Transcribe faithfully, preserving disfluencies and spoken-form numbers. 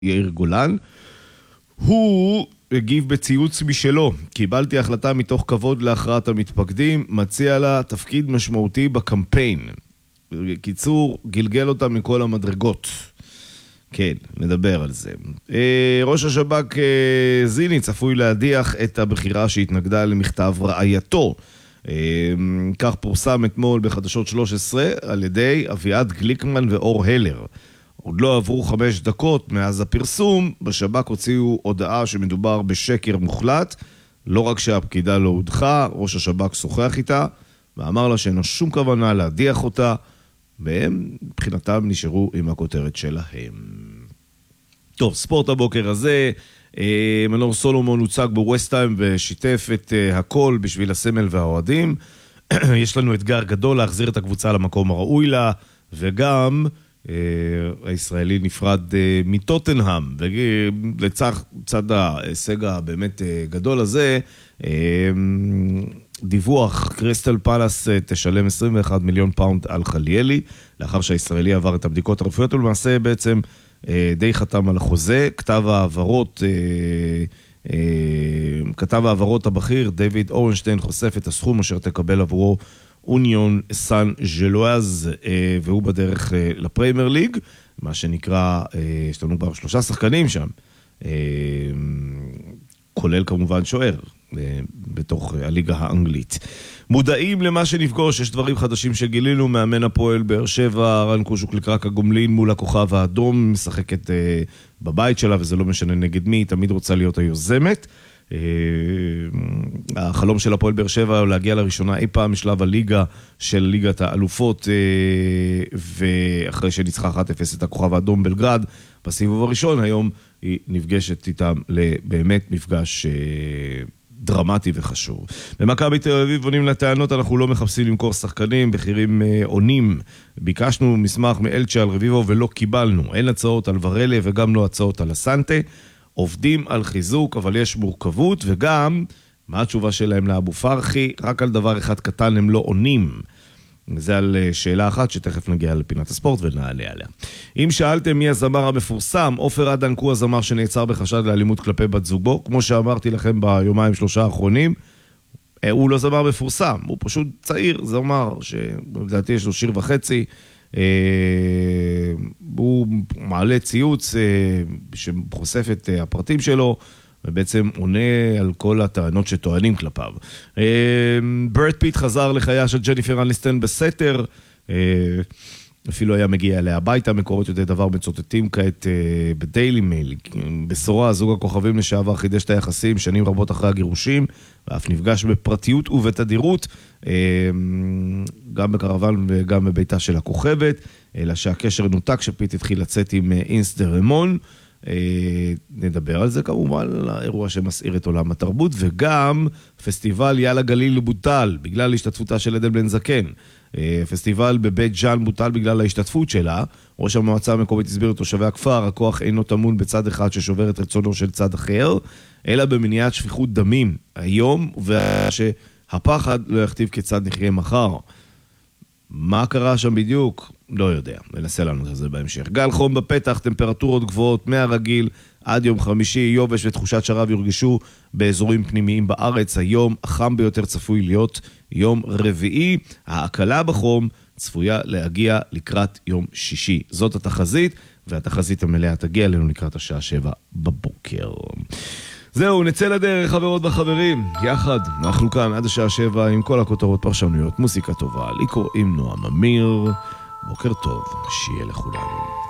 יאיר גולן, הוא הגיב בציוץ משלו. קיבלתי החלטה מתוך כבוד להכרעת המתפקדים, מציע לה תפקיד משמעותי בקמפיין. קיצור, גלגל אותה מכל המדרגות. כן, נדבר על זה. ראש השב"כ זיני צפוי להדיח את הבחירה שהתנגדה למכתב רעייתו. כך פורסם אתמול בחדשות שלוש עשרה על ידי אביעד גליקמן ואור הלר. עוד לא עברו חמש דקות מאז הפרסום, בשב"כ הוציאו הודעה שמדובר בשקר מוחלט. לא רק שהפקידה לא הודחה, ראש השב"כ שוחח איתה ואמר לה שאין שום כוונה להדיח אותה, והם מבחינתם נשארו עם הכותרת שלהם. טוב, ספורט הבוקר הזה, מנור סולומון הוצג בווסט-האם ושיתף את הכל בשביל הסמל והאוהדים. יש לנו אתגר גדול להחזיר את הקבוצה למקום הראוי לה, וגם הישראלי נפרד מטוטנהאם, ולצד ההישג הבאמת גדול הזה, דיווח, קריסטל פלאס תשלם עשרים ואחד מיליון פאונד על חליאלי, לאחר שהישראלי עבר את הבדיקות הרפואיות, ולמעשה בעצם די חתם על החוזה. כתב העברות, כתב העברות הבכיר, דיוויד אורנשטיין, חושף את הסכום אשר תקבל עבורו אוניון סן ז'לואז, והוא בדרך לפריימר ליג, מה שנקרא, יש לנו כבר שלושה שחקנים שם, כולל כמובן שוער, בתוך הליגה האנגלית. מודעים למה שנפגוש, יש דברים חדשים שגילינו, מאמן הפועל באר שבע, רן קושוק לקרק הגומלין מול הכוכב האדום, משחקת בבית שלה, וזה לא משנה נגד מי, היא תמיד רוצה להיות היוזמת. החלום של הפועל באר שבע הוא להגיע לראשונה אי פעם משלב הליגה של ליגת האלופות, ואחרי שניצחה אחת אפס את הכוכב האדום בלגרד בסיבוב הראשון, היום היא נפגשת איתם לבאמת מפגש דרמטי וחשוב. במכבי תל אביב עונים לטענות, אנחנו לא מחפשים למכור שחקנים, בחירים עונים. ביקשנו מסמך מאלצ'ה על רביבו ולא קיבלנו. אין הצעות על ורלה וגם לא הצעות על הסנטה. עובדים על חיזוק, אבל יש מורכבות, וגם, מה התשובה שלהם לאבו פרחי? רק על דבר אחד קטן הם לא עונים. זה על שאלה אחת שתכף נגיע לפינת הספורט ונעלה עליה. אם שאלתם מי הזמר המפורסם, עופר אדן הוא הזמר שנעצר בחשד לאלימות כלפי בת זוגו. כמו שאמרתי לכם ביומיים שלושה האחרונים, הוא לא זמר מפורסם, הוא פשוט צעיר, זמר, שלדעתי יש לו שיר וחצי, הוא מעלה ציוץ שחושף את הפרטים שלו, ובעצם עונה על כל הטענות שטוענים כלפיו. ברד פיט חזר לחיה של ג'ניפר אניסטון בסתר, אפילו היה מגיע אליה הביתה, מקורות יודעי דבר מצוטטים כעת בדיילי מייל. בשורה, זוג הכוכבים לשעבר חידש את היחסים שנים רבות אחרי הגירושים, ואף נפגש בפרטיות ובתדירות, גם בקרוון וגם בביתה של הכוכבת, אלא שהקשר נותק שפיט התחיל לצאת עם אינסטר רמון. נדבר על זה כמובן, על האירוע שמסעיר את עולם התרבות, וגם פסטיבל יאללה גליל בוטל בגלל השתתפותה של עדן בן זקן. פסטיבל בבית ג'אן בוטל בגלל ההשתתפות שלה. ראש המועצה המקומית הסביר לתושבי הכפר, הכוח אינו טמון בצד אחד ששובר את רצונו של צד אחר, אלא במניעת שפיכות דמים היום, ושהפחד לא יכתיב כיצד נחיה מחר. מה קרה שם בדיוק? לא יודע, ננסה לנו את זה בהמשך. גל חום בפתח, טמפרטורות גבוהות מהרגיל עד יום חמישי, יובש ותחושת שרב יורגשו באזורים פנימיים בארץ. היום החם ביותר צפוי להיות יום רביעי, ההקלה בחום צפויה להגיע לקראת יום שישי. זאת התחזית, והתחזית המלאה תגיע לנו לקראת השעה שבע בבוקר. זהו, נצא לדרך חברות וחברים, יחד אנחנו כאן עד השעה שבע עם כל הכותרות, פרשנויות, מוסיקה טובה. לי קוראים נועם אמיר, בוקר טוב, שיהיה לכולנו.